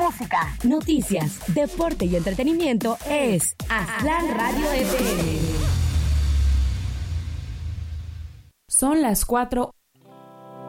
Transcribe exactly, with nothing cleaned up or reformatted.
música, noticias, deporte y entretenimiento es Aztlán Radio F M. Son las cuatro